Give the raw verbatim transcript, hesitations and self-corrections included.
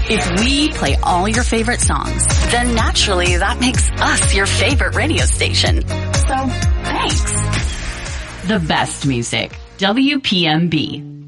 If we play all your favorite songs, then naturally that makes us your favorite radio station. So, thanks. The best music. W P M B.